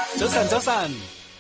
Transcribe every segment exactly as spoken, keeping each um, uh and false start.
早晨，早晨。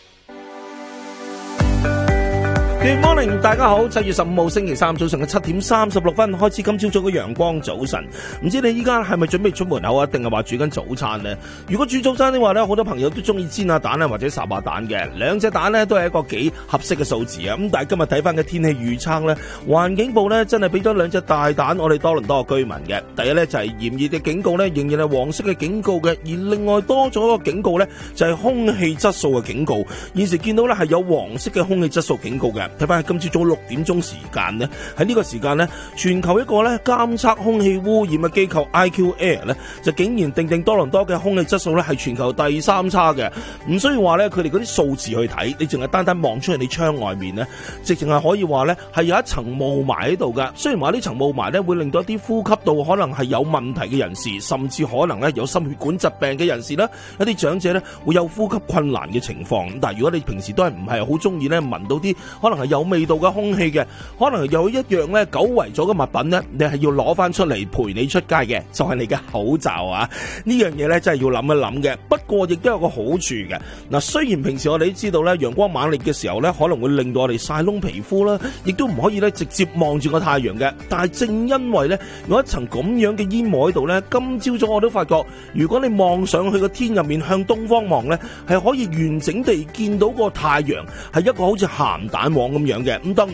Good morning， 大家好，七月十五號星期三早上嘅七點三十六分開始今朝早嘅陽光早晨。唔知你依家係咪準備出門口啊，定係話煮緊早餐呢？如果煮早餐的話呢，好多朋友都中意煎下蛋啊，或者烚下蛋嘅。兩隻蛋呢都係一個幾合適嘅數字啊。咁但係今日睇翻嘅天氣預測呢，環境部呢真係俾咗兩隻大蛋我哋多倫多嘅居民嘅。第一呢就係炎熱嘅警告呢仍然係黃色嘅警告嘅，而另外多咗一個警告呢就係空氣質素嘅警告。現時見到呢係有黃色嘅空氣質素警告嘅。睇翻今朝早六點鐘時間呢，喺呢個時間呢，全球一個咧監測空氣污染嘅機構 I Q Air 咧，就竟然定定多倫多嘅空氣質素咧係全球第三差嘅。唔需要話咧，佢哋嗰啲數字去睇，你淨係單單望出去你窗外面呢，直情係可以話咧係有一層霧霾喺度噶。雖然話呢層霧霾咧會令到一啲呼吸道可能係有問題嘅人士，甚至可能咧有心血管疾病嘅人士啦，一啲長者咧會有呼吸困難嘅情況。但係如果你平時都係唔係好中意咧聞到啲可能係有味道嘅空氣嘅，可能有一樣咧久違咗嘅物品咧，你係要攞翻出嚟陪你出街嘅，就係你嘅口罩啊！呢樣嘢咧真係要諗一諗嘅。不過亦都有個好處嘅。嗱，雖然平時我哋都知道咧，陽光猛烈嘅時候咧，可能會令到我哋曬燶皮膚啦，亦都唔可以咧直接望住個太陽嘅。但係正因為咧有一層咁樣嘅煙霧喺度咧，今朝早我都發覺，如果你望上去個天入面向東方望咧，係可以完整地見到個太陽係一個好似鹹蛋黃咁樣嘅。咁當